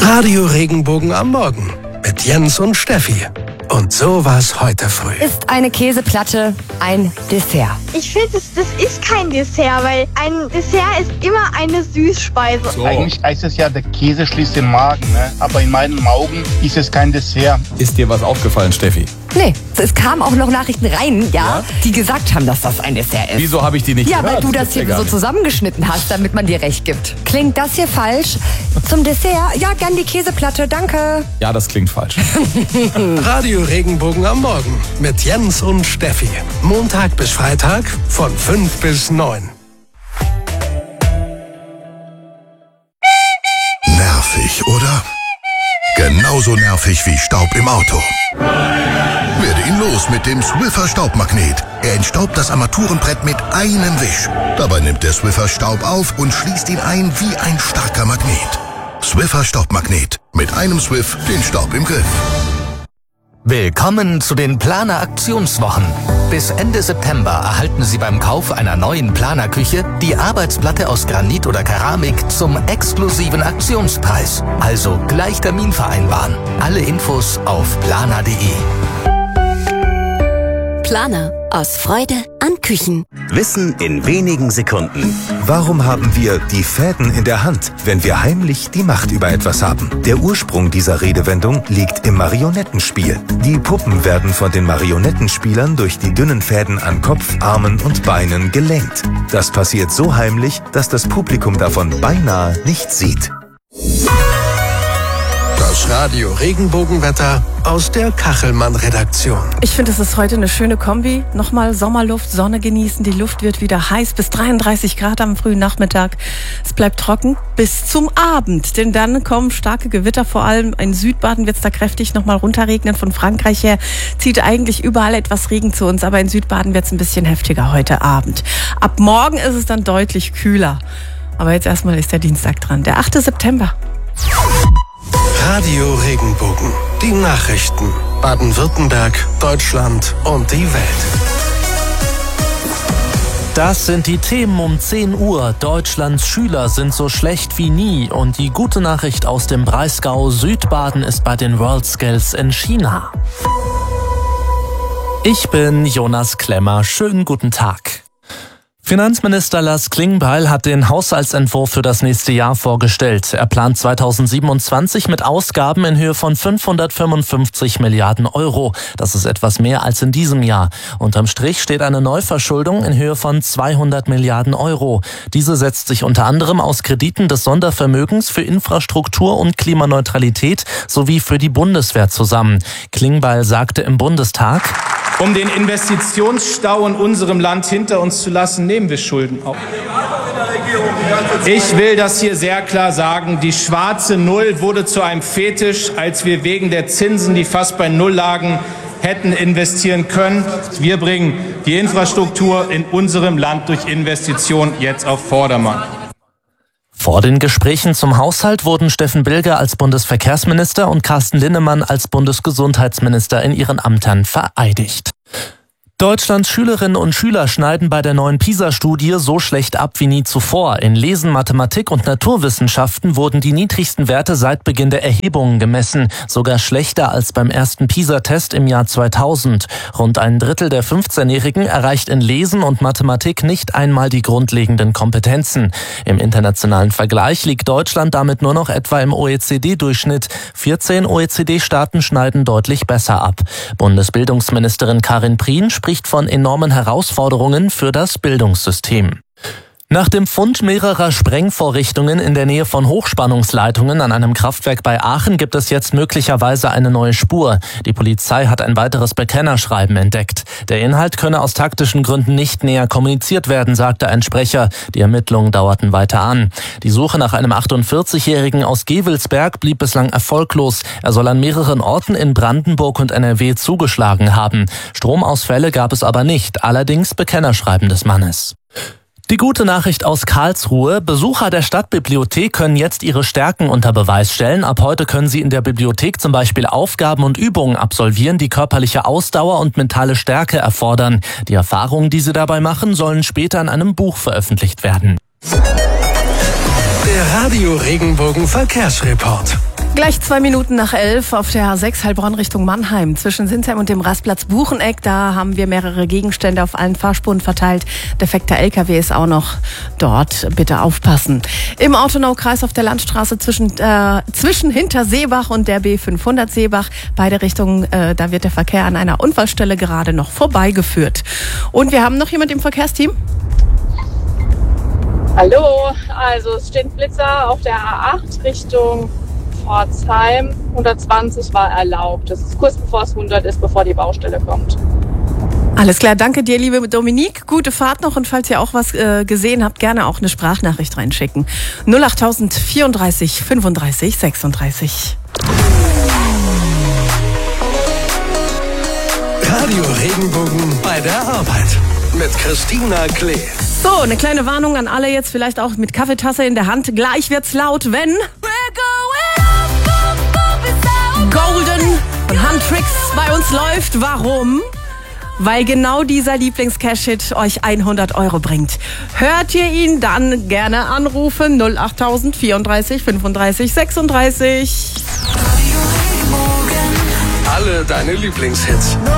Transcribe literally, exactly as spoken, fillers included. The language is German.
Radio Regenbogen am Morgen mit Jens und Steffi. Und so war's heute früh. Ist eine Käseplatte ein Dessert? Ich finde, das, das ist kein Dessert, weil ein Dessert ist immer eine Süßspeise. So. Eigentlich heißt es ja, der Käse schließt den Magen, ne? Aber in meinen Augen ist es kein Dessert. Ist dir was aufgefallen, Steffi? Nee, es kamen auch noch Nachrichten rein, ja, ja, die gesagt haben, dass das ein Dessert ist. Wieso habe ich die nicht ja, gehört? Ja, weil du das hier so zusammengeschnitten hast, damit man dir recht gibt. Klingt das hier falsch? Zum Dessert? Ja, gern die Käseplatte, danke. Ja, das klingt falsch. Radio Regenbogen am Morgen mit Jens und Steffi. Montag bis Freitag von fünf bis neun. Nervig, oder? Genauso nervig wie Staub im Auto. Werde ihn los mit dem Swiffer Staubmagnet. Er entstaubt das Armaturenbrett mit einem Wisch. Dabei nimmt der Swiffer Staub auf und schließt ihn ein wie ein starker Magnet. Swiffer Staubmagnet. Mit einem Swiff den Staub im Griff. Willkommen zu den Planer Aktionswochen. Bis Ende September erhalten Sie beim Kauf einer neuen Planerküche die Arbeitsplatte aus Granit oder Keramik zum exklusiven Aktionspreis. Also gleich Termin vereinbaren. Alle Infos auf planer punkt de. Planer. Aus Freude an Küchen. Wissen in wenigen Sekunden. Warum haben wir die Fäden in der Hand, wenn wir heimlich die Macht über etwas haben? Der Ursprung dieser Redewendung liegt im Marionettenspiel. Die Puppen werden von den Marionettenspielern durch die dünnen Fäden an Kopf, Armen und Beinen gelenkt. Das passiert so heimlich, dass das Publikum davon beinahe nichts sieht. Das Radio Regenbogenwetter aus der Kachelmann-Redaktion. Ich finde, es ist heute eine schöne Kombi. Nochmal Sommerluft, Sonne genießen. Die Luft wird wieder heiß bis dreiunddreißig Grad am frühen Nachmittag. Es bleibt trocken bis zum Abend, denn dann kommen starke Gewitter. Vor allem in Südbaden wird es da kräftig nochmal runterregnen. Von Frankreich her zieht eigentlich überall etwas Regen zu uns, aber in Südbaden wird es ein bisschen heftiger heute Abend. Ab morgen ist es dann deutlich kühler. Aber jetzt erstmal ist der Dienstag dran, der achte September. Radio Regenbogen. Die Nachrichten. Baden-Württemberg, Deutschland und die Welt. Das sind die Themen um zehn Uhr. Deutschlands Schüler sind so schlecht wie nie. Und die gute Nachricht aus dem Breisgau: Südbaden ist bei den WorldSkills in China. Ich bin Jonas Klemmer. Schönen guten Tag. Finanzminister Lars Klingbeil hat den Haushaltsentwurf für das nächste Jahr vorgestellt. Er plant zweitausendsiebenundzwanzig mit Ausgaben in Höhe von fünfhundertfünfundfünfzig Milliarden Euro. Das ist etwas mehr als in diesem Jahr. Unterm Strich steht eine Neuverschuldung in Höhe von zweihundert Milliarden Euro. Diese setzt sich unter anderem aus Krediten des Sondervermögens für Infrastruktur und Klimaneutralität sowie für die Bundeswehr zusammen. Klingbeil sagte im Bundestag: Um den Investitionsstau in unserem Land hinter uns zu lassen, nehmen wir Schulden auf. Ich will das hier sehr klar sagen. Die schwarze Null wurde zu einem Fetisch, als wir wegen der Zinsen, die fast bei Null lagen, hätten investieren können. Wir bringen die Infrastruktur in unserem Land durch Investitionen jetzt auf Vordermann. Vor den Gesprächen zum Haushalt wurden Steffen Bilger als Bundesverkehrsminister und Carsten Linnemann als Bundesgesundheitsminister in ihren Ämtern vereidigt. Deutschlands Schülerinnen und Schüler schneiden bei der neuen PISA-Studie so schlecht ab wie nie zuvor. In Lesen, Mathematik und Naturwissenschaften wurden die niedrigsten Werte seit Beginn der Erhebungen gemessen. Sogar schlechter als beim ersten PISA-Test im Jahr zweitausend. Rund ein Drittel der fünfzehnjährigen erreicht in Lesen und Mathematik nicht einmal die grundlegenden Kompetenzen. Im internationalen Vergleich liegt Deutschland damit nur noch etwa im O E C D-Durchschnitt. vierzehn O E C D-Staaten schneiden deutlich besser ab. Bundesbildungsministerin Karin Prien spricht von enormen Herausforderungen für das Bildungssystem. Nach dem Fund mehrerer Sprengvorrichtungen in der Nähe von Hochspannungsleitungen an einem Kraftwerk bei Aachen gibt es jetzt möglicherweise eine neue Spur. Die Polizei hat ein weiteres Bekennerschreiben entdeckt. Der Inhalt könne aus taktischen Gründen nicht näher kommuniziert werden, sagte ein Sprecher. Die Ermittlungen dauerten weiter an. Die Suche nach einem achtundvierzigjährigen aus Gevelsberg blieb bislang erfolglos. Er soll an mehreren Orten in Brandenburg und N R W zugeschlagen haben. Stromausfälle gab es aber nicht, allerdings Bekennerschreiben des Mannes. Die gute Nachricht aus Karlsruhe: Besucher der Stadtbibliothek können jetzt ihre Stärken unter Beweis stellen. Ab heute können sie in der Bibliothek zum Beispiel Aufgaben und Übungen absolvieren, die körperliche Ausdauer und mentale Stärke erfordern. Die Erfahrungen, die sie dabei machen, sollen später in einem Buch veröffentlicht werden. Der Radio Regenbogen Verkehrsreport. Gleich zwei Minuten nach elf auf der A sechs Heilbronn Richtung Mannheim. Zwischen Sinsheim und dem Rastplatz Bucheneck, da haben wir mehrere Gegenstände auf allen Fahrspuren verteilt. Defekter L K W ist auch noch dort. Bitte aufpassen. Im Ortenaukreis auf der Landstraße zwischen, äh, zwischen Hinterseebach und der B fünfhundert Seebach. Beide Richtungen, äh, da wird der Verkehr an einer Unfallstelle gerade noch vorbeigeführt. Und wir haben noch jemand im Verkehrsteam? Hallo, also es steht Blitzer auf der A acht Richtung Pforzheim. hundertzwanzig war erlaubt. Das ist kurz bevor es hundert ist, bevor die Baustelle kommt. Alles klar, danke dir, liebe Dominique. Gute Fahrt noch und falls ihr auch was äh, gesehen habt, gerne auch eine Sprachnachricht reinschicken. null acht vierunddreißig fünfunddreißig sechsunddreißig. Radio Regenbogen bei der Arbeit mit Christina Klee. So, eine kleine Warnung an alle jetzt, vielleicht auch mit Kaffeetasse in der Hand. Gleich wird's laut, wenn Golden von Huntrix bei uns läuft. Warum? Weil genau dieser Lieblings-Cash-Hit euch hundert Euro bringt. Hört ihr ihn, dann gerne anrufen. null acht vierunddreißig fünfunddreißig sechsunddreißig. Alle deine Lieblingshits.